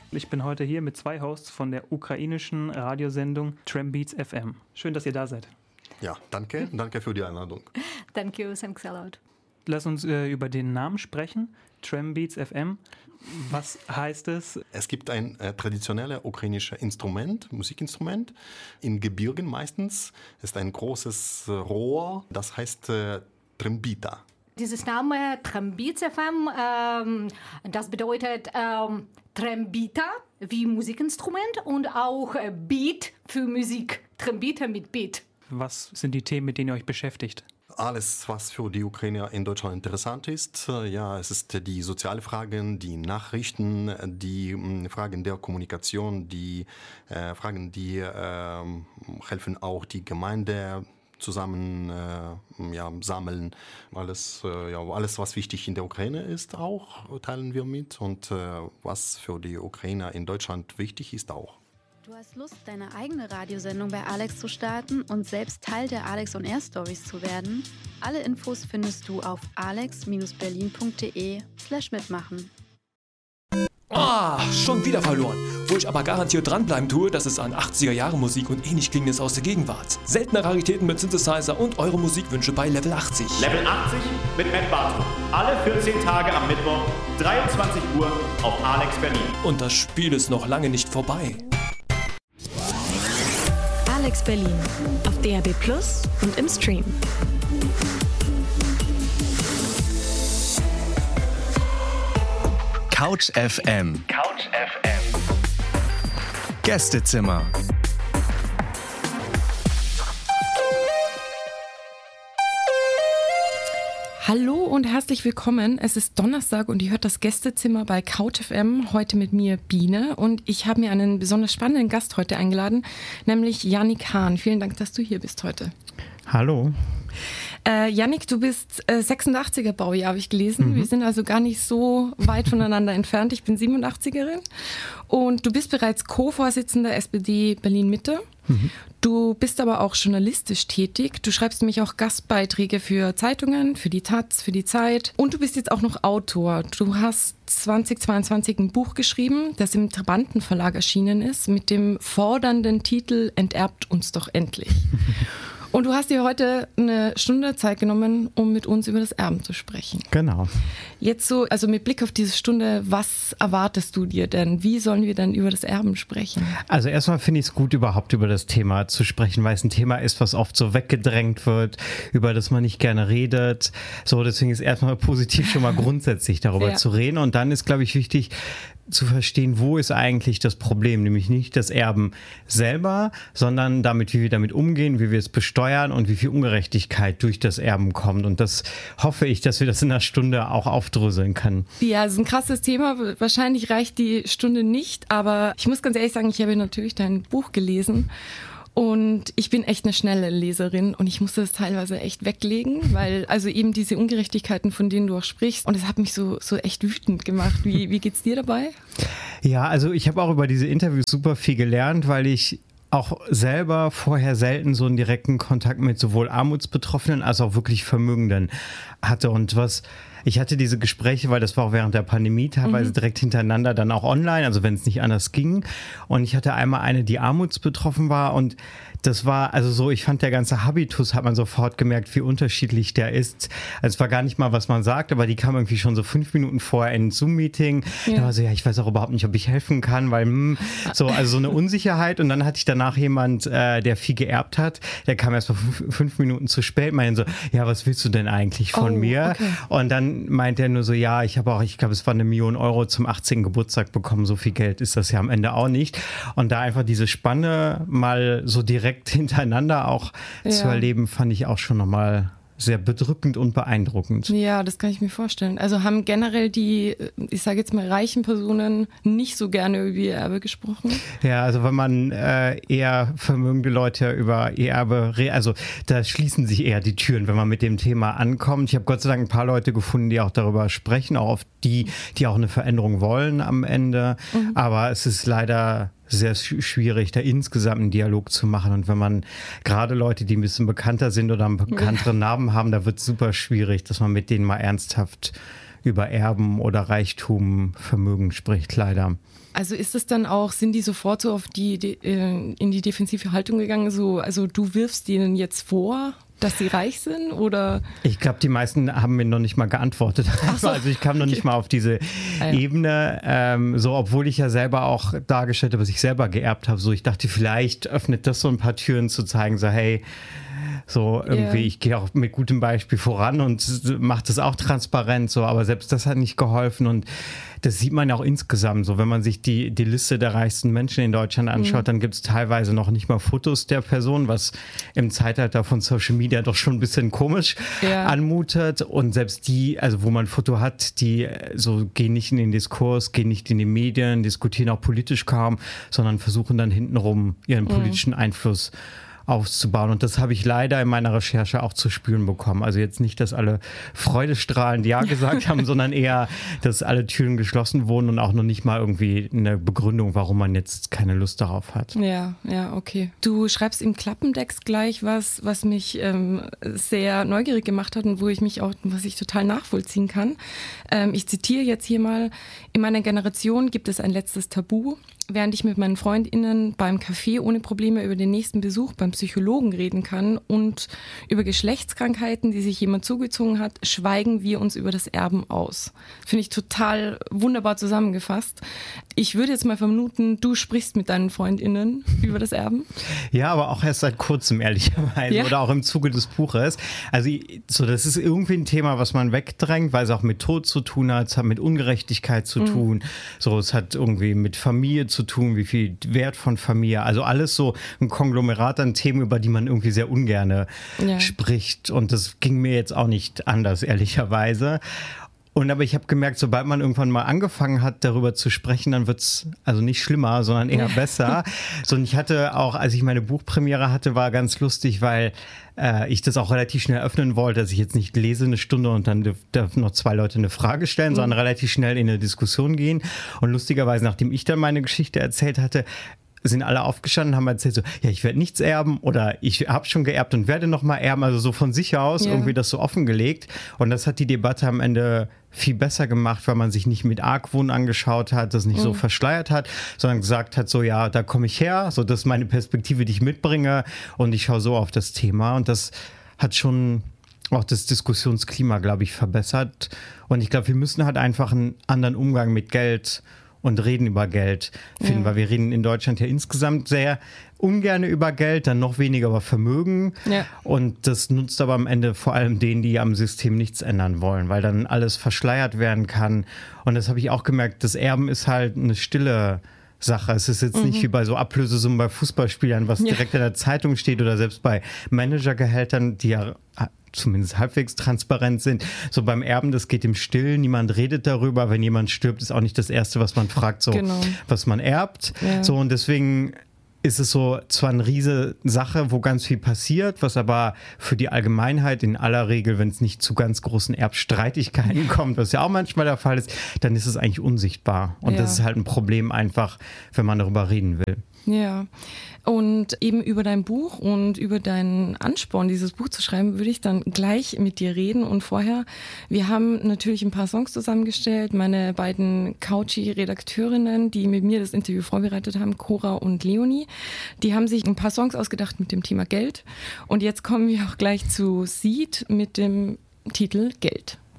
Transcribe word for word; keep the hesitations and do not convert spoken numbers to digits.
Ich bin heute hier mit zwei Hosts von der ukrainischen Radiosendung Trambeats F M. Schön, dass ihr da seid. Ja, danke. Danke für die Einladung. Thank you, thanks a lot. Lass uns äh, über den Namen sprechen. Trambeats F M. Was heißt es? Es gibt ein äh, traditionelles ukrainisches Instrument, Musikinstrument, in Gebirgen meistens. Es ist ein großes äh, Rohr, das heißt äh, Trambita. Dieses Name Trambeats F M, ähm, das bedeutet ähm, Trambita wie Musikinstrument und auch äh, Beat für Musik. Trambita mit Beat. Was sind die Themen, mit denen ihr euch beschäftigt? Alles, was für die Ukrainer in Deutschland interessant ist. Ja, es ist die sozialen Fragen, die Nachrichten, die mh, Fragen der Kommunikation, die äh, Fragen, die äh, helfen auch die Gemeinde zusammen äh, ja, sammeln. Alles, äh, ja, alles, was wichtig in der Ukraine ist, auch teilen wir mit. Und äh, was für die Ukrainer in Deutschland wichtig ist, auch. Du hast Lust, deine eigene Radiosendung bei Alex zu starten und selbst Teil der Alex on Air Stories zu werden? Alle Infos findest du auf alex berlin punkt de slash mitmachen. Ah, schon wieder verloren. Wo ich aber garantiert dranbleiben tue, das ist an achtziger-Jahre-Musik und ähnlich Klingendes aus der Gegenwart. Seltene Raritäten mit Synthesizer und eure Musikwünsche bei Level achtzig. Level achtzig mit Matt Bartow. Alle vierzehn Tage am Mittwoch, dreiundzwanzig Uhr auf Alex Berlin. Und das Spiel ist noch lange nicht vorbei. Alex Berlin auf D A B Plus und im Stream. Couch F M. Couch F M. Gästezimmer. Hallo und herzlich willkommen. Es ist Donnerstag und ihr hört das Gästezimmer bei Couch F M. Heute mit mir Biene und ich habe mir einen besonders spannenden Gast heute eingeladen, nämlich Yannick Hahn. Vielen Dank, dass du hier bist heute. Hallo. Äh, Yannick, du bist äh, sechsundachtziger Baujahr, habe ich gelesen. Mhm. Wir sind also gar nicht so weit voneinander entfernt. Ich bin siebenundachtzigerin und du bist bereits Co-Vorsitzender S P D Berlin-Mitte. Mhm. Du bist aber auch journalistisch tätig. Du schreibst nämlich auch Gastbeiträge für Zeitungen, für die Taz, für die Zeit. Und du bist jetzt auch noch Autor. Du hast zweitausendzweiundzwanzig ein Buch geschrieben, das im Trabanten Verlag erschienen ist, mit dem fordernden Titel Enterbt uns doch endlich. Und du hast dir heute eine Stunde Zeit genommen, um mit uns über das Erben zu sprechen. Genau. Jetzt so, also mit Blick auf diese Stunde, was erwartest du dir denn? Wie sollen wir denn über das Erben sprechen? Also erstmal finde ich es gut, überhaupt über das Thema zu sprechen, weil es ein Thema ist, was oft so weggedrängt wird, über das man nicht gerne redet. So, deswegen ist erstmal positiv schon mal grundsätzlich darüber ja. zu reden. Und dann ist, glaube ich, wichtig, zu verstehen, wo ist eigentlich das Problem, nämlich nicht das Erben selber, sondern damit, wie wir damit umgehen, wie wir es besteuern und wie viel Ungerechtigkeit durch das Erben kommt. Und das hoffe ich, dass wir das in einer Stunde auch aufdröseln können. Ja, es ist ein krasses Thema. Wahrscheinlich reicht die Stunde nicht, aber ich muss ganz ehrlich sagen, ich habe natürlich dein Buch gelesen. Und ich bin echt eine schnelle Leserin und ich musste das teilweise echt weglegen, weil also eben diese Ungerechtigkeiten, von denen du auch sprichst, und es hat mich so, so echt wütend gemacht. Wie, wie geht's dir dabei? Ja, also ich habe auch über diese Interviews super viel gelernt, weil ich auch selber vorher selten so einen direkten Kontakt mit sowohl Armutsbetroffenen als auch wirklich Vermögenden hatte. Und was ich hatte diese Gespräche, weil das war auch während der Pandemie teilweise mhm. direkt hintereinander, dann auch online, also wenn es nicht anders ging. Und ich hatte einmal eine, die armutsbetroffen war und das war also so, ich fand der ganze Habitus, hat man sofort gemerkt, wie unterschiedlich der ist. Also es war gar nicht mal, was man sagt, aber die kam irgendwie schon so fünf Minuten vorher in ein Zoom-Meeting. Ja. Da war so, ja, ich weiß auch überhaupt nicht, ob ich helfen kann, weil hm, so, also so eine Unsicherheit. Und dann hatte ich danach jemand, äh, der viel geerbt hat, der kam erst mal fünf, fünf Minuten zu spät, meinte so, ja, was willst du denn eigentlich von oh, mir? Okay. Und dann meint er nur so, ja, ich habe auch, ich glaube, es war eine Million Euro zum achtzehnten Geburtstag bekommen, so viel Geld ist das ja am Ende auch nicht. Und da einfach diese Spanne mal so direkt hintereinander auch ja. zu erleben, fand ich auch schon nochmal sehr bedrückend und beeindruckend. Ja, das kann ich mir vorstellen. Also haben generell die, ich sage jetzt mal, reichen Personen nicht so gerne über ihr Erbe gesprochen? Ja, also wenn man äh, eher vermögende Leute über ihr Erbe, also da schließen sich eher die Türen, wenn man mit dem Thema ankommt. Ich habe Gott sei Dank ein paar Leute gefunden, die auch darüber sprechen, auch auf die, die auch eine Veränderung wollen am Ende. Mhm. Aber es ist leider sehr schwierig, da insgesamt einen Dialog zu machen. Und wenn man gerade Leute, die ein bisschen bekannter sind oder einen bekannteren Namen haben, da wird es super schwierig, dass man mit denen mal ernsthaft über Erben oder Reichtum, Vermögen spricht, leider. Also ist es dann auch, sind die sofort so auf die, die in die defensive Haltung gegangen, so, also du wirfst denen jetzt vor, dass sie reich sind, oder? Ich glaube, die meisten haben mir noch nicht mal geantwortet. So. Also ich kam noch okay. nicht mal auf diese ah, ja. Ebene, ähm, so obwohl ich ja selber auch dargestellt habe, was ich selber geerbt habe. So ich dachte, vielleicht öffnet das so ein paar Türen zu zeigen, so hey, so irgendwie, yeah. ich gehe auch mit gutem Beispiel voran und mache das auch transparent, so, aber selbst das hat nicht geholfen und das sieht man ja auch insgesamt so, wenn man sich die, die Liste der reichsten Menschen in Deutschland anschaut, mhm. dann gibt es teilweise noch nicht mal Fotos der Person, was im Zeitalter von Social Media doch schon ein bisschen komisch ja. anmutet und selbst die, also wo man ein Foto hat, die so gehen nicht in den Diskurs, gehen nicht in die Medien, diskutieren auch politisch kaum, sondern versuchen dann hintenrum ihren politischen mhm. Einfluss aufzubauen. Und das habe ich leider in meiner Recherche auch zu spüren bekommen. Also jetzt nicht, dass alle freudestrahlend Ja gesagt haben, sondern eher, dass alle Türen geschlossen wurden und auch noch nicht mal irgendwie eine Begründung, warum man jetzt keine Lust darauf hat. Ja, ja, okay. Du schreibst im Klappentext gleich was, was mich ähm, sehr neugierig gemacht hat und wo ich mich auch, was ich total nachvollziehen kann. Ähm, ich zitiere jetzt hier mal: In meiner Generation gibt es ein letztes Tabu. Während ich mit meinen FreundInnen beim Café ohne Probleme über den nächsten Besuch beim Psychologen reden kann und über Geschlechtskrankheiten, die sich jemand zugezogen hat, schweigen wir uns über das Erben aus. Finde ich total wunderbar zusammengefasst. Ich würde jetzt mal vermuten, du sprichst mit deinen FreundInnen über das Erben. Ja, aber auch erst seit kurzem, ehrlicherweise, ja. oder auch im Zuge des Buches. Also so, das ist irgendwie ein Thema, was man wegdrängt, weil es auch mit Tod zu tun hat, es hat mit Ungerechtigkeit zu mhm. tun, so, es hat irgendwie mit Familie zu tun, wie viel Wert von Familie, also alles so ein Konglomerat an Themen, über die man irgendwie sehr ungerne ja. spricht, und das ging mir jetzt auch nicht anders, ehrlicherweise. Und aber ich habe gemerkt, sobald man irgendwann mal angefangen hat, darüber zu sprechen, dann wird es also nicht schlimmer, sondern eher besser. So, und ich hatte auch, als ich meine Buchpremiere hatte, war ganz lustig, weil äh, ich das auch relativ schnell öffnen wollte, dass ich jetzt nicht lese eine Stunde und dann dürfen noch zwei Leute eine Frage stellen, mhm. sondern relativ schnell in eine Diskussion gehen. Und lustigerweise, nachdem ich dann meine Geschichte erzählt hatte, sind alle aufgestanden und haben erzählt so, ja, ich werde nichts erben oder ich habe schon geerbt und werde noch mal erben, also so von sich aus ja. irgendwie das so offengelegt, und das hat die Debatte am Ende viel besser gemacht, weil man sich nicht mit Argwohn angeschaut hat, das nicht mhm. so verschleiert hat, sondern gesagt hat so, ja, da komme ich her, so, das ist meine Perspektive, die ich mitbringe, und ich schaue so auf das Thema, und das hat schon auch das Diskussionsklima, glaube ich, verbessert, und ich glaube, wir müssen halt einfach einen anderen Umgang mit Geld und reden über Geld finden, ja. weil wir reden in Deutschland ja insgesamt sehr ungern über Geld, dann noch weniger über Vermögen, ja. und das nutzt aber am Ende vor allem denen, die am System nichts ändern wollen, weil dann alles verschleiert werden kann, und das habe ich auch gemerkt, das Erben ist halt eine stille Sache. Es ist jetzt mhm. nicht wie bei so Ablösesummen bei Fußballspielern, was ja. direkt in der Zeitung steht, oder selbst bei Managergehältern, die ja zumindest halbwegs transparent sind. So beim Erben, das geht im Stillen, niemand redet darüber. Wenn jemand stirbt, ist auch nicht das Erste, was man fragt, so genau. was man erbt. Ja. So, und deswegen ist es so zwar eine riesige Sache, wo ganz viel passiert, was aber für die Allgemeinheit in aller Regel, wenn es nicht zu ganz großen Erbstreitigkeiten kommt, was ja auch manchmal der Fall ist, dann ist es eigentlich unsichtbar. Und ja. das ist halt ein Problem einfach, wenn man darüber reden will. Ja, und eben über dein Buch und über deinen Ansporn, dieses Buch zu schreiben, würde ich dann gleich mit dir reden. Und vorher, wir haben natürlich ein paar Songs zusammengestellt, meine beiden Couchy-Redakteurinnen, die mit mir das Interview vorbereitet haben, Cora und Leonie, die haben sich ein paar Songs ausgedacht mit dem Thema Geld. Und jetzt kommen wir auch gleich zu Seed mit dem Titel Geld.